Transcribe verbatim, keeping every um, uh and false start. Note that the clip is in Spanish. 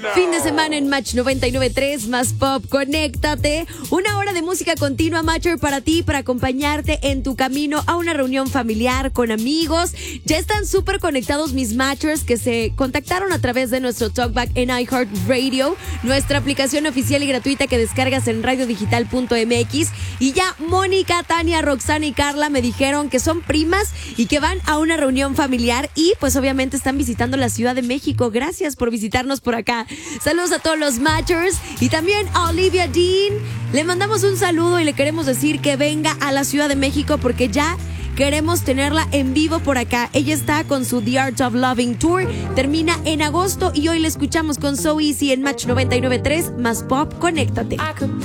Fin de semana en Match noventa y nueve punto tres, más pop, conéctate. Una hora de música continua, Matcher, para ti, para acompañarte en tu camino a una reunión familiar con amigos. Ya están súper conectados mis Matchers que se contactaron a través de nuestro Talkback en iHeartRadio, nuestra aplicación oficial y gratuita que descargas en radio digital punto m x. Y ya Mónica, Tania, Roxana y Carla me dijeron que son primas y que van a una reunión familiar y pues obviamente están visitando la Ciudad de México. Gracias por visitarnos por acá. Saludos a todos los Matchers y también a Olivia Dean. Le mandamos un saludo y le queremos decir que venga a la Ciudad de México porque ya queremos tenerla en vivo por acá. Ella está con su The Art of Loving Tour. Termina en agosto y hoy la escuchamos con So Easy en Match noventa y nueve punto tres, más pop, conéctate.